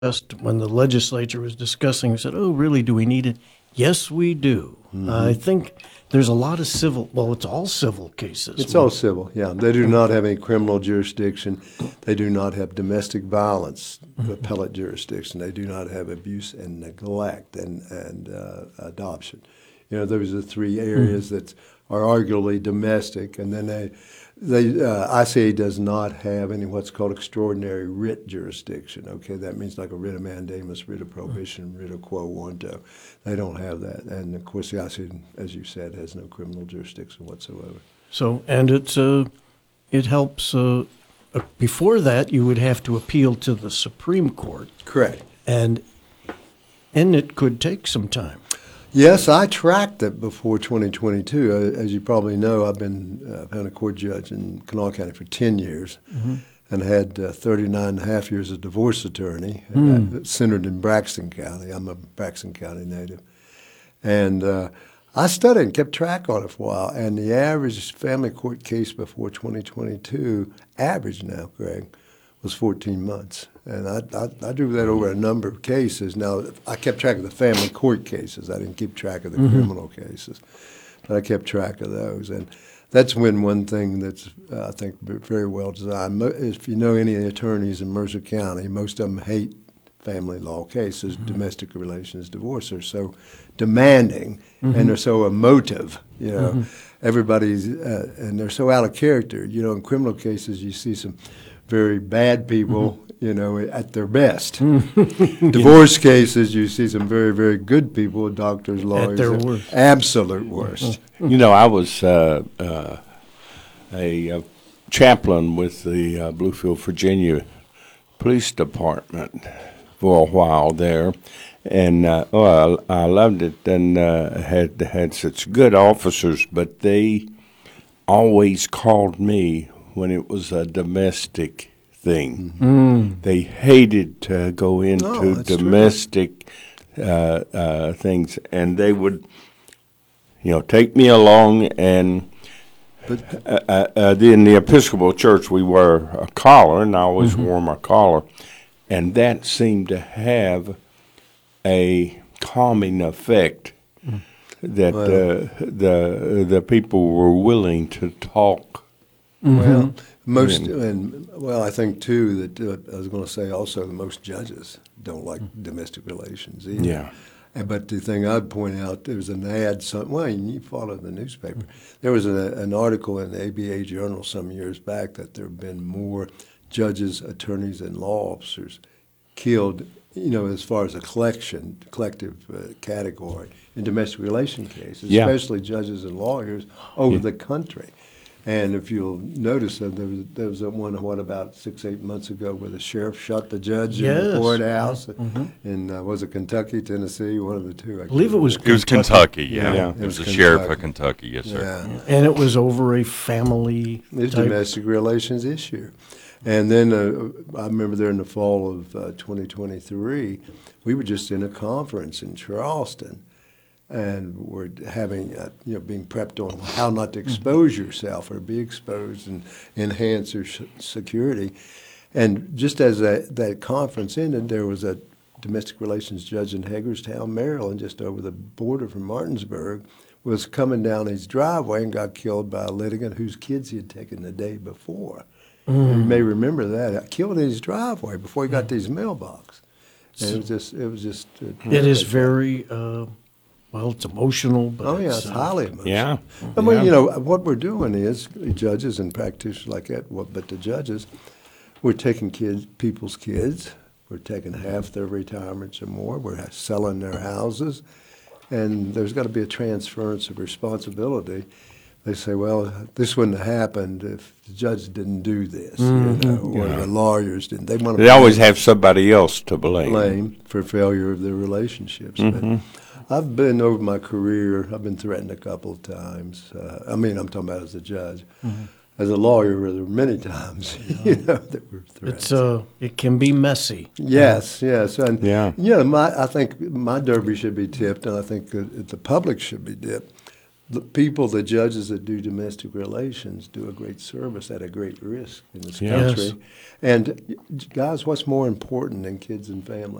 when the legislature was discussing, we said, "Oh, really? Do we need it?" Yes, we do. I think there's a lot of civil. Well, it's all civil cases. It's all civil, yeah. They do not have any criminal jurisdiction. They do not have domestic violence appellate jurisdiction. They do not have abuse and neglect and adoption. You know, those are the three areas that are arguably domestic. And then ICA does not have any what's called extraordinary writ jurisdiction. Okay, that means like a writ of mandamus, writ of prohibition, writ of quo warranto. They don't have that. And of course, the ICA, as you said, has no criminal jurisdiction whatsoever. So, and it helps. Before that, you would have to appeal to the Supreme Court. Correct. And it could take some time. Yes, I tracked it before 2022. As you probably know, I've been a court judge in Kanawha County for 10 years and had 39 and a half years as a divorce attorney centered in Braxton County. I'm a Braxton County native. And I studied and kept track on it for a while. And the average family court case before 2022, average now, Greg, was 14 months. And I drew that over a number of cases. Now, I kept track of the family court cases. I didn't keep track of the criminal cases. But I kept track of those. And that's when one thing that's, I think, very well designed. If you know any attorneys in Mercer County, most of them hate family law cases. Domestic relations, divorce are so demanding and they're so emotive, you know. Everybody's, and they're so out of character. You know, in criminal cases, you see some very bad people, you know, at their best. Divorce cases, you see some very, very good people, doctors, lawyers. At their worst. Absolute worst. You know, I was a chaplain with the Bluefield, Virginia Police Department for a while there, and I loved it and had such good officers, but they always called me when it was a domestic thing. They hated to go into domestic things, and they would, you know, take me along. And in the Episcopal Church, we wear a collar, and I always wore my collar, and that seemed to have a calming effect. That the people were willing to talk. Well, I think too that I was going to say also the most judges don't like domestic relations either. Yeah. But the thing I'd point out, there was an ad. You follow the newspaper. There was an article in the ABA Journal some years back that there have been more judges, attorneys, and law officers killed, you know, as far as a collective category in domestic relation cases, especially judges and lawyers over the country. And if you'll notice, there was one, about 6-8 months ago, where the sheriff shot the judge in the courthouse. And was it Kentucky, Tennessee, one of the two? I believe it was Kentucky. It was Kentucky, yeah. It was the Kentucky. sheriff of Kentucky, yes, sir. Yeah. And it was over a family It's a domestic relations issue. And then I remember there in the fall of 2023, we were just in a conference in Charleston. And we're having, being prepped on how not to expose yourself or be exposed and enhance your security. And just as that conference ended, there was a domestic relations judge in Hagerstown, Maryland, just over the border from Martinsburg, was coming down his driveway and got killed by a litigant whose kids he had taken the day before. You may remember that. Killed in his driveway before he got to his mailbox. And it was just. It is very. Well, it's emotional, but it's highly emotional. Yeah. I mean, you know, what we're doing is, judges and practitioners like that, but the judges, we're taking people's kids, we're taking half their retirements or more, we're selling their houses, and there's got to be a transference of responsibility. They say, well, this wouldn't have happened if the judge didn't do this, or the lawyers didn't. They always have somebody else to blame for failure of their relationships. But I've been, over my career, I've been threatened a couple of times. I'm talking about as a judge. As a lawyer, there were many times, that were threats. It can be messy. Yes. And, I think my derby should be tipped, and I think that the public should be tipped the people, the judges that do domestic relations, do a great service at a great risk in this Yes. country. And guys, what's more important than kids and family?